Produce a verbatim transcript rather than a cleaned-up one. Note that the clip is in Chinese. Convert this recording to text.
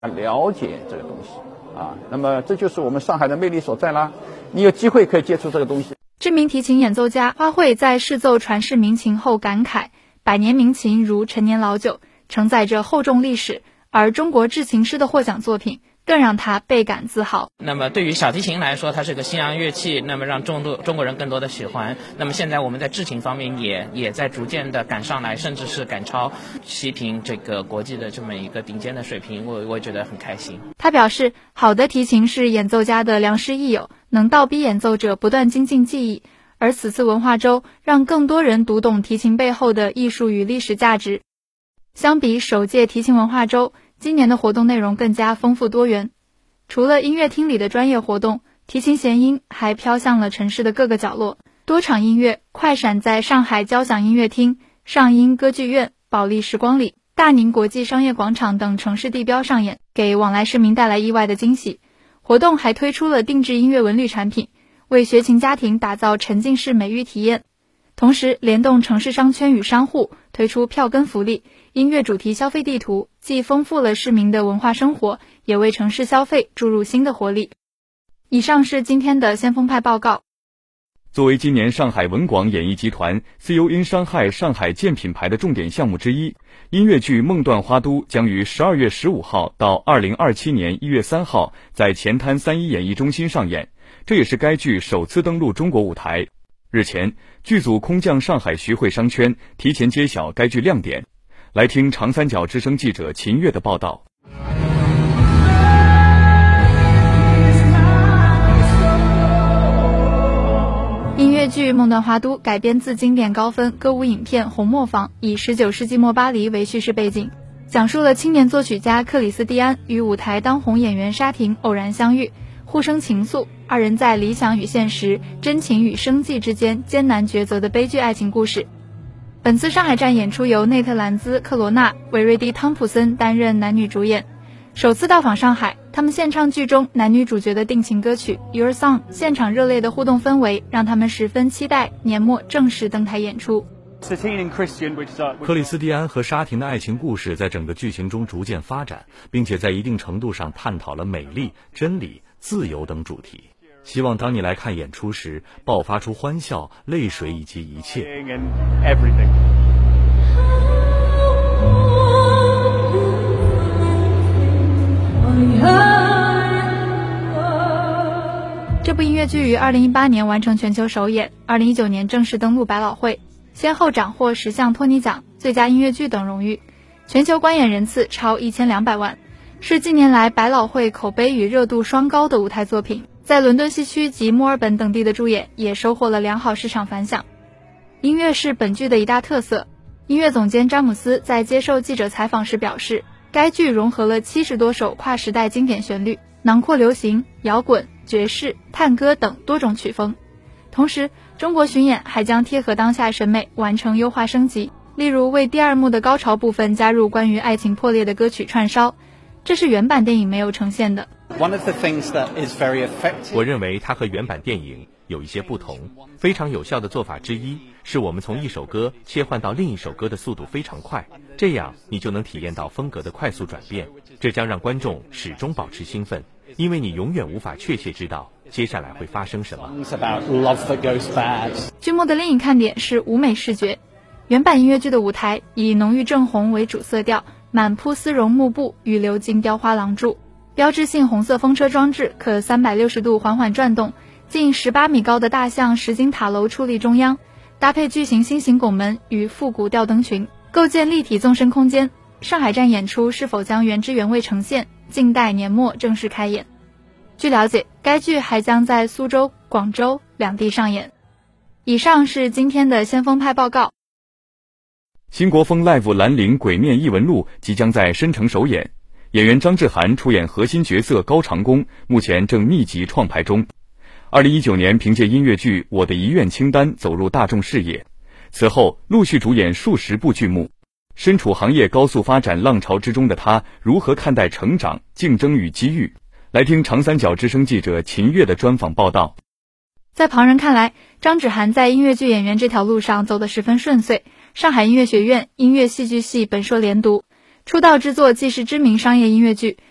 了解这个东西啊，那么这就是我们上海的魅力所在啦。你有机会可以接触这个东西。 知名提琴演奏家花卉在试奏传世民琴后感慨，百年名琴如陈年老酒，承载着厚重历史，而中国制琴师的获奖作品更让他倍感自豪。 那么对于小提琴来说，它是个西洋乐器，那么让中多中国人更多的喜欢。那么现在我们在制琴方面也也在逐渐的赶上来，甚至是赶超齐平这个国际的这么一个顶尖的水平，我我觉得很开心。 他表示，好的提琴是演奏家的良师益友，能倒逼演奏者不断精进技艺。而此次文化周让更多人读懂提琴背后的艺术与历史价值。相比首届提琴文化周，今年的活动内容更加丰富多元。除了音乐厅里的专业活动，提琴弦音还飘向了城市的各个角落。多场音乐快闪在上海交响音乐厅、上音歌剧院、保利时光里、大宁国际商业广场等城市地标上演，给往来市民带来意外的惊喜。活动还推出了定制音乐文旅产品，为学琴家庭打造沉浸式美育体验。同时联动城市商圈与商户，推出票根福利、音乐主题消费地图，既丰富了市民的文化生活，也为城市消费注入新的活力。以上是今天的先锋派报告。 作为今年上海文广演艺集团 C U in 上海上海建品牌的重点项目之一，音乐剧《梦断花都》将于十二月十五号到二零二七年一月三号在前滩三一演艺中心上演，这也是该剧首次登陆中国舞台。日前，剧组空降上海徐汇商圈，提前揭晓该剧亮点。来听长三角之声记者秦月的报道。 音乐剧《梦断花都》改编自经典高分歌舞影片《红磨坊》，以十九世纪末巴黎为叙事背景，讲述了青年作曲家克里斯蒂安与舞台当红演员沙婷偶然相遇，互生情愫，二人在理想与现实、真情与生计之间艰难抉择的悲剧爱情故事。本次上海站演出由内特兰兹克罗纳、韦瑞蒂汤普森担任男女主演。首次到访上海，他们献唱剧中男女主角的定情歌曲 Your Song， 现场热烈的互动氛围让他们十分期待年末正式登台演出。 克里斯蒂安和沙婷的爱情故事在整个剧情中逐渐发展，并且在一定程度上探讨了美丽、真理、自由等主题。希望当你来看演出时，爆发出欢笑、泪水以及一切。 这部音乐剧于二零一八年完成全球首演，二零一九年正式登陆百老汇，先后斩获十项托尼奖、最佳音乐剧等荣誉，全球观演人次超一千两百万，是近年来百老汇口碑与热度双高的舞台作品。在伦敦西区及墨尔本等地的驻演也收获了良好市场反响。音乐是本剧的一大特色，音乐总监詹姆斯在接受记者采访时表示，该剧融合了七十多首跨时代经典旋律，囊括流行、摇滚、爵士、探戈等多种曲风。同时，中国巡演还将贴合当下审美完成优化升级，例如为第二幕的高潮部分加入关于爱情破裂的歌曲串烧，这是原版电影没有呈现的。 我认为它和原版电影有一些不同，非常有效的做法之一是我们从一首歌切换到另一首歌的速度非常快，这样你就能体验到风格的快速转变，这将让观众始终保持兴奋，因为你永远无法确切知道接下来会发生什么。 剧末的另一看点是舞美视觉，原版音乐剧的舞台以浓郁正红为主色调，满铺丝绒幕布与鎏金雕花廊柱，标志性红色风车装置可三百六十度缓缓转动，近十八米高的大象石金塔楼矗立中央，搭配巨型心形拱门与复古吊灯群，构建立体纵深空间。上海站演出是否将原汁原味呈现，静待年末正式开演。据了解，该剧还将在苏州、广州两地上演。以上是今天的先锋派报告。 新国风 Live 兰陵鬼面异闻录即将在申城首演，演员张志涵出演核心角色高长恭，目前正密集创排中。二零一九年凭借音乐剧《我的遗愿清单》走入大众视野，此后陆续主演数十部剧目。身处行业高速发展浪潮之中的他，如何看待成长、竞争与机遇？来听长三角之声记者秦月的专访报道。 在旁人看来，张芷涵在音乐剧演员这条路上走得十分顺遂，上海音乐学院音乐戏剧系本硕连读，出道之作既是知名商业音乐剧，